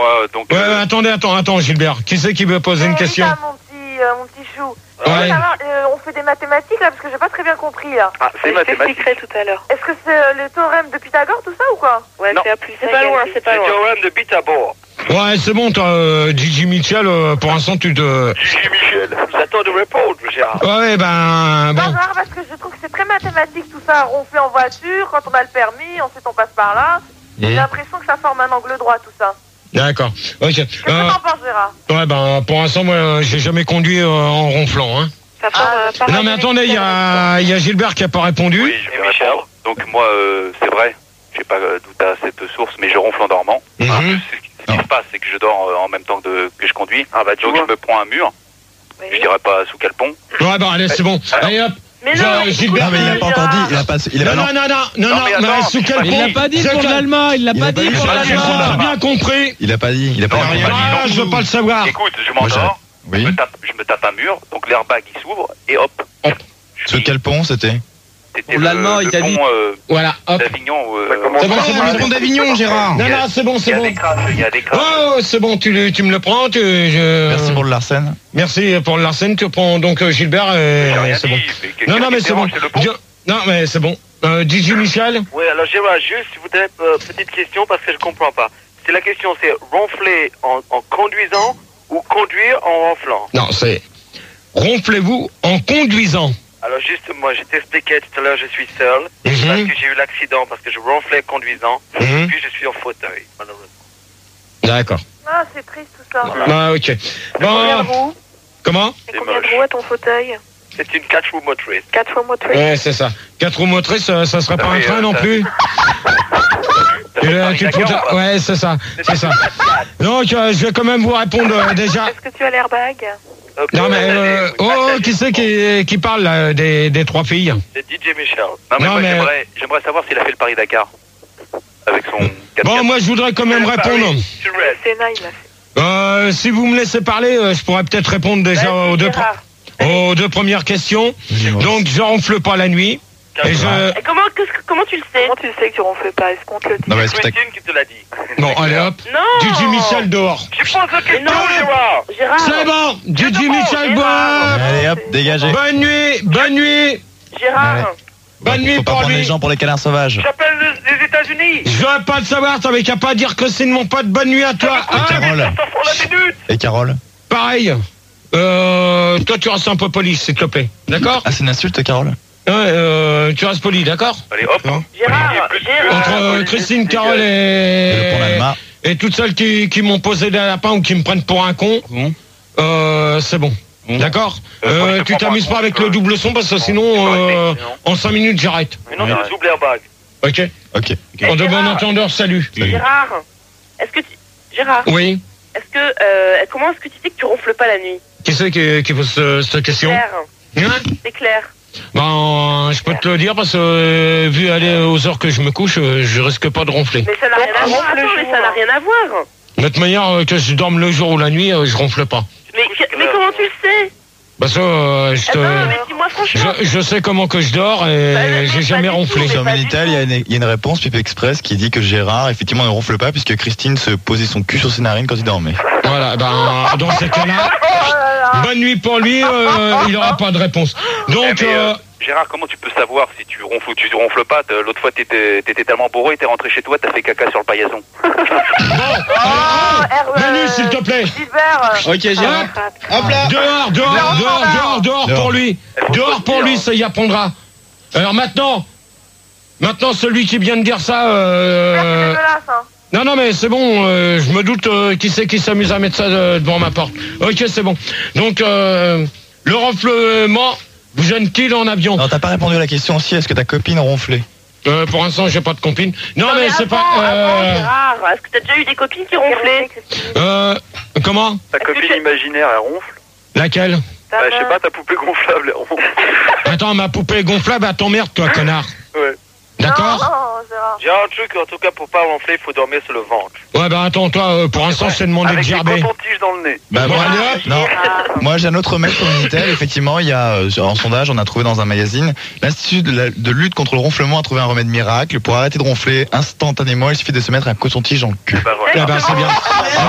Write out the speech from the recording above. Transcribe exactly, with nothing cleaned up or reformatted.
Moi, donc. Ouais, euh... attendez, attends, attends, Gilbert. Qui c'est qui veut poser une question? Rita, mon petit, euh, mon petit chou. Ouais. Savoir, euh, on fait des mathématiques là parce que j'ai pas très bien compris là. Ah, c'est Je mathématique. t'expliquerai tout à l'heure. Est-ce que c'est euh, le théorème de Pythagore tout ça ou quoi? Ouais, Non. c'est A plus C'est A pas égale loin, B. c'est pas Le loin. théorème de Pythagore. Ouais, c'est bon, toi, euh, Gigi Mitchell, euh, pour l'instant, tu te... Gigi Michel, j'attends de répondre, Gérard. Ouais, ben, Pas bon. grave parce que je trouve que c'est très mathématique tout ça. On fait en voiture, quand on a le permis, ensuite on passe par là. J'ai Mmh. l'impression que ça forme un angle droit tout ça. D'accord. Ok. Qu'est-ce que Euh, t'en penses Gérard? ouais, ben, pour l'instant, moi, euh, j'ai jamais conduit euh, en ronflant, hein. Ça forme Ah, un parallèle Non, mais attendez, il y a, il y a Gilbert qui a pas répondu. Oui, je vais répondre. Donc moi, euh, c'est vrai, j'ai pas euh, doute à cette source, mais je ronfle en dormant. Mhm. Hein, ce qui- ce qui se passe, c'est que je dors euh, en même temps que, que je conduis. Ah bah, donc je me prends un mur. Oui. Je dirais pas sous quel pont. Ouais, bah, allez, c'est bon. Allez, hop. Mais Je- non, mais Gilbert, écoute, Non, mais il l'a pas Gérard. encore dit. Il a pas. Il a Non, pas. non, non, non, non, Non, non, mais mais attends, sous quel il pont? Il l'a pas dit Je pour calme. l'allemand, il l'a Il pas a pas dit dit pour pour J'ai l'allemand. bien compris. Il a pas dit. Il a pas Non, dit. il a pas dit. Ah, je veux pas le savoir. Écoute, je Moi, m'endors, je, Oui. me tape, je me tape un mur, donc l'airbag il s'ouvre, et hop. Hop. Je Sur suis- quel pont c'était? C'était Pour le- l'allemand, le il t'a pont, dit. euh, Voilà, hop. d'Avignon. euh, C'est bon, c'est bon, Le pont d'Avignon, Gérard. Non, non, c'est bon, Il y c'est a bon. des crasses, il y a des crasses. Oh, c'est bon, tu, le- tu me le prends. Tu, je... Merci pour le Larsen. Merci pour le Larsen. Tu prends donc euh, Gilbert et J'ai rien c'est dit. bon. Mais que- Non, non, qu'est-ce mais qui c'est bon. dérange, c'est le pont. Je- Non, mais c'est bon. Euh, Gigi Michel. Oui, alors Gérard, juste, je voudrais euh, petite question parce que je comprends pas. C'est la question, c'est ronfler en, en conduisant ou conduire en ronflant. Non, c'est ronflez-vous en conduisant. Alors juste, moi, je t'expliquais tout à l'heure, je suis seul Mhm. parce que j'ai eu l'accident parce que je ronflais conduisant. Mhm. Puis je suis en fauteuil, malheureusement. D'accord. Ah, c'est triste tout ça. Bah, ok. Combien de Bon, roues comment? Et combien de roues à ton fauteuil? C'est une quatre roues motrice. Quatre fois motrice. Ouais, c'est ça. Quatre roues motrices, ça, ça serait pas un Oui, train euh, non ça- plus. T'as fait Euh, Paris tu te Dakar, fous- ou pas Ouais, c'est ça. C'est ça. Donc, euh, je vais quand même vous répondre euh, déjà. Est-ce que tu as l'airbag? Euh, Non, mais. partagez, Euh, oui, oh, partagez. qui c'est qui, qui parle là, des, des trois filles? C'est D J Michel. Non, mais Non, moi, mais- j'aimerais, j'aimerais savoir s'il a fait le Paris-Dakar. Avec son quatre Bon, quatre. moi, je voudrais quand même répondre. Sur Red. Sénat, il l'a fait. Euh, si vous me laissez parler, euh, je pourrais peut-être répondre déjà Vas-y, aux deux, Gérard. aux deux premières questions. Donc, je ronfle pas la nuit. Et je... Et comment, qu'est-ce que- comment tu le sais? Comment tu sais que tu ronfles pas? Est-ce qu'on te le dit? Non, mais est-ce que t'as. Christine qui te l'a dit. Bon, allez hop. Non. Gigi Michel dehors. Je pose la question, non. Gérard. Gérard. C'est bon. Gigi Michel Gérard. dehors. Allez hop, dégagez. Bonne nuit, bonne nuit. Gérard. Bonne nuit Faut pas pour prendre les lui. gens pour les câlins sauvages. J'appelle les, les États-Unis. Je veux pas le savoir, t'avais qu'à pas dire que c'est de mon pote. Bonne nuit à toi. Et Ah, Carole. Ça pour la minute. Et Carole. pareil. Euh, toi, tu restes un peu poli, s'il te plaît. D'accord? Ah, c'est une insulte, Carole. Ouais, euh, tu restes poli, d'accord? Allez, hop. Gérard. Gérard. Entre euh, Christine, Carole Et le pont et, d'Alma. et toutes celles qui, qui m'ont posé des lapins ou qui me prennent pour un con, Bon. euh, c'est bon. D'accord? Euh, moi, je Euh, te tu prends t'amuses pas, pas avec euh, le double son parce que sinon, euh, en cinq minutes, j'arrête. Mais non, Ouais. c'est le double airbag. Ok? Ok. En de bon Gérard. entendeur, salut. Gérard. Est-ce que tu... Gérard. Oui? Est-ce que euh, comment est-ce que tu sais que tu ronfles pas la nuit? Qui c'est qui, qui pose ce- cette question? Claire. Hein? C'est clair. Ben, je peux te le dire parce que euh, vu aller aux heures que je me couche, euh, je risque pas de ronfler. Mais ça n'a rien à voir. ronfle le Attends, mais jour. ça n'a rien à voir. De toute manière, euh, que je dorme le jour ou la nuit, euh, je ronfle pas. Mais, que- mais comment tu le sais? Parce que euh, je, Eh te- ben, mais dis-moi franchement. je, je sais comment que je dors et Bah, mais j'ai pas jamais du tout, ronflé. mais Sur pas du Minitel, tout. il y, a une- il y a une réponse Pipe Express qui dit que Gérard, effectivement, ne ronfle pas puisque Christine se posait son cul sur ses narines quand il dormait. Voilà, ben, dans ces cas-là, Oh là là. bonne nuit pour lui, euh, il n'aura pas de réponse. Donc, Eh, mais, euh, euh, Gérard, comment tu peux savoir si tu ronfles ou tu ronfles pas? T'as- L'autre fois, t'étais, t'étais tellement bourré, t'es rentré chez toi, t'as fait caca sur le paillasson. Oh, euh, Hervé. Manu, s'il te plaît. Gilbert. Ok, Gérard. Hop là. Dehors, dehors, dehors, dehors, dehors Dehors. pour lui. Dehors pour lui, ça y apprendra. Alors maintenant, maintenant celui qui vient de dire ça, Là, c'est euh, dégueulasse, hein. non non mais c'est bon, euh, je me doute euh, qui c'est qui s'amuse à mettre ça euh, devant ma porte. Ok, c'est bon. Donc euh, le ronflement vous gêne-t-il en avion? Non, t'as pas répondu à la question aussi, est-ce que ta copine ronflait? Euh, pour l'instant, j'ai pas de copine. Non, Non, mais, c'est avant, pas. avant, Euh, Gérard, est-ce que t'as déjà eu des copines qui ronflaient? euh, comment? Ta Est-ce que copine tu- imaginaire, elle ronfle. Laquelle? Bah, je sais pas, ta poupée gonflable, elle ronfle. Attends, ma poupée gonflable, à t'emmerde, toi, connard. Ouais. D'accord? Non, non, Gérard. J'ai un truc, en tout cas, pour pas ronfler, il faut dormir sur le ventre. Ouais, bah attends, toi, euh, pour l'instant, je t'ai demandé de Avec des gerber. cotons-tiges dans le nez. Bah, Bon, moi, allez, hop. non. Gérard. Moi, j'ai un autre mail sur Minitel. Effectivement, il y a, euh, en sondage, on a trouvé dans un magazine, l'Institut de, la- de lutte contre le ronflement a trouvé un remède miracle. Pour arrêter de ronfler instantanément, il suffit de se mettre un coton-tige en cul. Bah voilà. Eh ben, c'est bien.